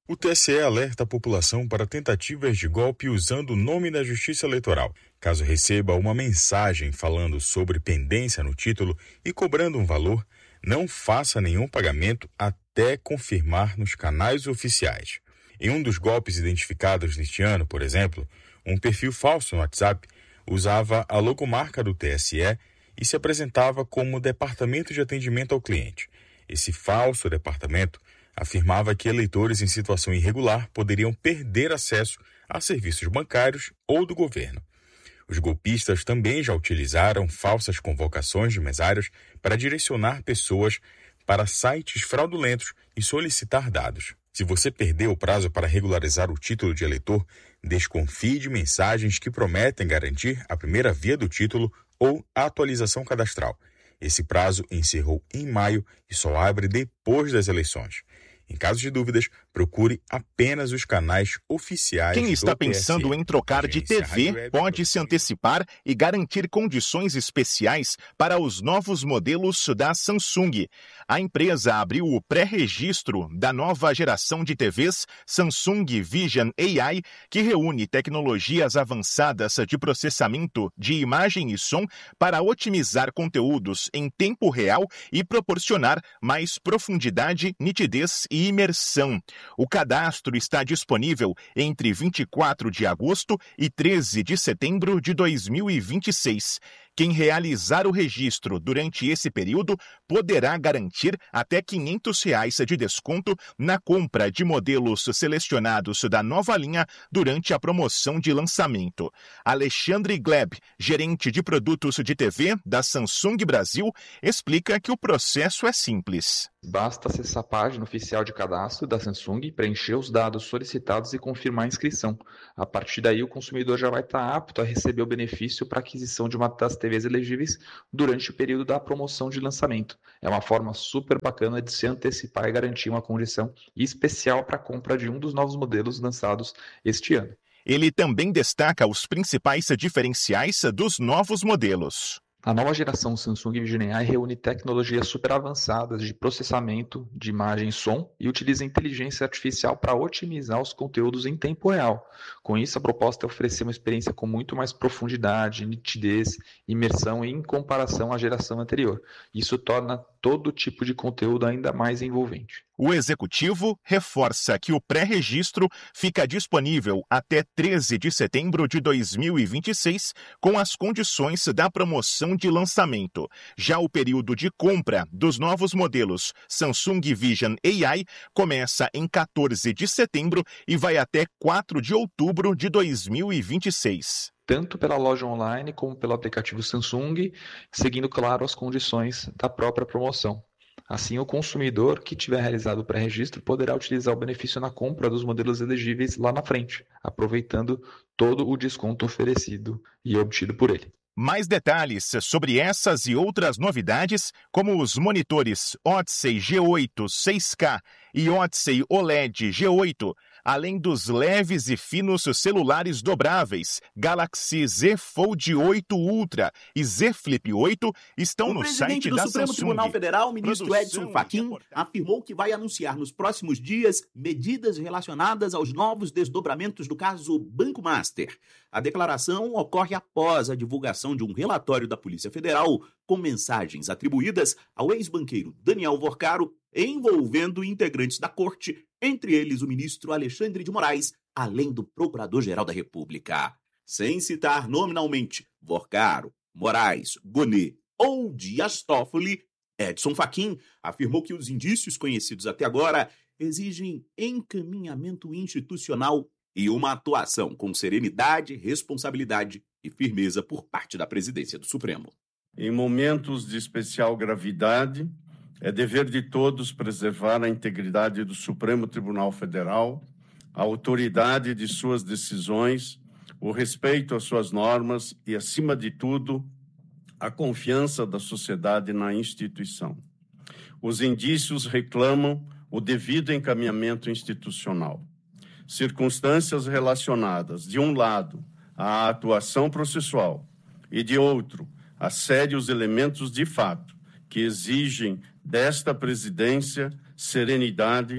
O TSE alerta a população para tentativas de golpe usando o nome da Justiça Eleitoral. Caso receba uma mensagem falando sobre pendência no título e cobrando um valor, não faça nenhum pagamento até confirmar nos canais oficiais. Em um dos golpes identificados neste ano, por exemplo, um perfil falso no WhatsApp usava a logomarca do TSE e se apresentava como Departamento de Atendimento ao Cliente. Esse falso departamento afirmava que eleitores em situação irregular poderiam perder acesso a serviços bancários ou do governo. Os golpistas também já utilizaram falsas convocações de mesários para direcionar pessoas para sites fraudulentos e solicitar dados. Se você perdeu o prazo para regularizar o título de eleitor, desconfie de mensagens que prometem garantir a primeira via do título ou a atualização cadastral. Esse prazo encerrou em maio e só abre depois das eleições. Em caso de dúvidas, procure apenas os canais oficiais. Quem está pensando em trocar de TV pode se antecipar e garantir condições especiais para os novos modelos da Samsung. A empresa abriu o pré-registro da nova geração de TVs Samsung Vision AI, que reúne tecnologias avançadas de processamento de imagem e som para otimizar conteúdos em tempo real e proporcionar mais profundidade, nitidez e imersão. O cadastro está disponível entre 24 de agosto e 13 de setembro de 2026. Quem realizar o registro durante esse período poderá garantir até R$ 500 de desconto na compra de modelos selecionados da nova linha durante a promoção de lançamento. Alexandre Gleb, gerente de produtos de TV da Samsung Brasil, explica que o processo é simples. Basta acessar a página oficial de cadastro da Samsung, preencher os dados solicitados e confirmar a inscrição. A partir daí, o consumidor já vai estar apto a receber o benefício para aquisição de uma das TVs elegíveis durante o período da promoção de lançamento. É uma forma super bacana de se antecipar e garantir uma condição especial para a compra de um dos novos modelos lançados este ano. Ele também destaca os principais diferenciais dos novos modelos. A nova geração Samsung Vision AI reúne tecnologias super avançadas de processamento de imagem e som e utiliza inteligência artificial para otimizar os conteúdos em tempo real. Com isso, a proposta é oferecer uma experiência com muito mais profundidade, nitidez, imersão em comparação à geração anterior. Isso torna todo tipo de conteúdo ainda mais envolvente. O executivo reforça que o pré-registro fica disponível até 13 de setembro de 2026, com as condições da promoção de lançamento. Já o período de compra dos novos modelos Samsung Vision AI começa em 14 de setembro e vai até 4 de outubro de 2026. Tanto pela loja online como pelo aplicativo Samsung, seguindo, claro, as condições da própria promoção. Assim, o consumidor que tiver realizado o pré-registro poderá utilizar o benefício na compra dos modelos elegíveis lá na frente, aproveitando todo o desconto oferecido e obtido por ele. Mais detalhes sobre essas e outras novidades, como os monitores Odyssey G8 6K e Odyssey OLED G8, além dos leves e finos celulares dobráveis Galaxy Z Fold 8 Ultra e Z Flip 8, estão no site da Samsung. O presidente do Supremo Tribunal Federal, ministro Edson Fachin, afirmou que vai anunciar nos próximos dias medidas relacionadas aos novos desdobramentos do caso Banco Master. A declaração ocorre após a divulgação de um relatório da Polícia Federal com mensagens atribuídas ao ex-banqueiro Daniel Vorcaro, envolvendo integrantes da corte, entre eles o ministro Alexandre de Moraes, além do Procurador-Geral da República. Sem citar nominalmente Vorcaro, Moraes, Gonet ou Dias Toffoli, Edson Fachin afirmou que os indícios conhecidos até agora exigem encaminhamento institucional e uma atuação com serenidade, responsabilidade e firmeza por parte da presidência do Supremo. Em momentos de especial gravidade, é dever de todos preservar a integridade do Supremo Tribunal Federal, a autoridade de suas decisões, o respeito às suas normas e, acima de tudo, a confiança da sociedade na instituição. Os indícios reclamam o devido encaminhamento institucional. Circunstâncias relacionadas, de um lado, à atuação processual e, de outro, a sérios elementos de fato que exigem desta presidência serenidade,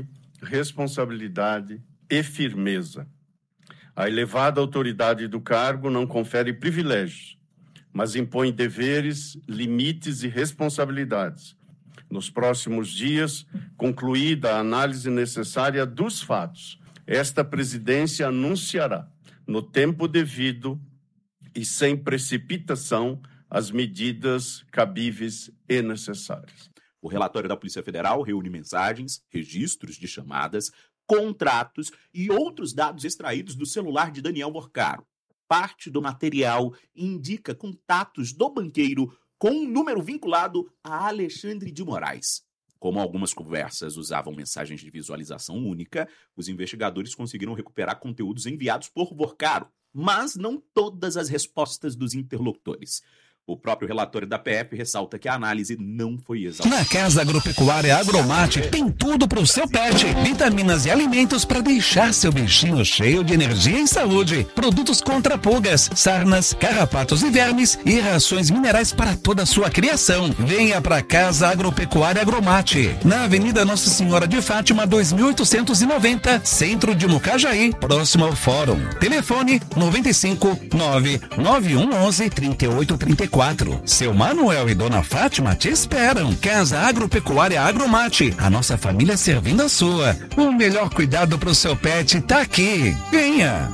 responsabilidade e firmeza. A elevada autoridade do cargo não confere privilégios, mas impõe deveres, limites e responsabilidades. Nos próximos dias, concluída a análise necessária dos fatos, esta presidência anunciará, no tempo devido e sem precipitação, as medidas cabíveis e necessárias. O relatório da Polícia Federal reúne mensagens, registros de chamadas, contratos e outros dados extraídos do celular de Daniel Porcaro. Parte do material indica contatos do banqueiro com um número vinculado a Alexandre de Moraes. Como algumas conversas usavam mensagens de visualização única, os investigadores conseguiram recuperar conteúdos enviados por Porcaro, mas não todas as respostas dos interlocutores. O próprio relatório da PF ressalta que a análise não foi exaustiva. Na Casa Agropecuária Agromate tem tudo para o seu pet. Vitaminas e alimentos para deixar seu bichinho cheio de energia e saúde. Produtos contra pulgas, sarnas, carrapatos e vermes e rações minerais para toda a sua criação. Venha para Casa Agropecuária Agromate. Na Avenida Nossa Senhora de Fátima, 2890, Centro de Mucajaí, próximo ao Fórum. Telefone 95 99111 3834. Seu Manuel e Dona Fátima te esperam. Casa Agropecuária Agromate. A nossa família servindo a sua. O melhor cuidado pro seu pet tá aqui. Venha!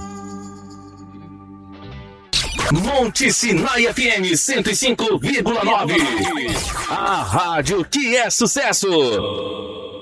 Monte Sinai FM 105,9. A rádio que é sucesso.